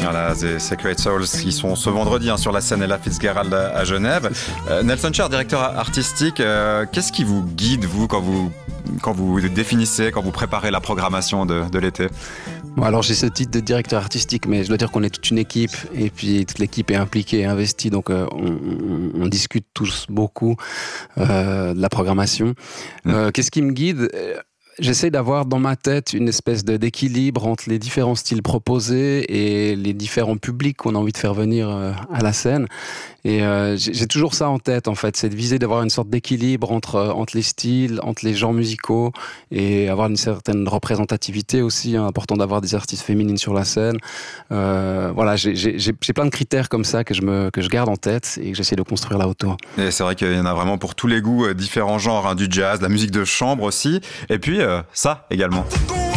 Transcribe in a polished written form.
Voilà, The Sacred Souls qui sont ce vendredi sur la scène Ella Fitzgerald à Genève. Nelson Cher, directeur artistique, qu'est-ce qui vous guide, vous, quand vous définissez, quand vous préparez la programmation de l'été? Bon, alors j'ai ce titre de directeur artistique, mais je dois dire qu'on est toute une équipe et puis toute l'équipe est impliquée et investie, donc on discute tous beaucoup de la programmation. Qu'est-ce qui me guide ? J'essaie d'avoir dans ma tête une espèce d'équilibre entre les différents styles proposés et les différents publics qu'on a envie de faire venir à la scène. Et j'ai toujours ça en tête, en fait, c'est de viser d'avoir une sorte d'équilibre entre les styles, entre les genres musicaux, et avoir une certaine représentativité aussi, important d'avoir des artistes féminines sur la scène. Voilà, j'ai plein de critères comme ça que je garde en tête et que j'essaie de construire là autour. Et c'est vrai qu'il y en a vraiment pour tous les goûts, différents genres, du jazz, de la musique de chambre aussi, et puis ça également.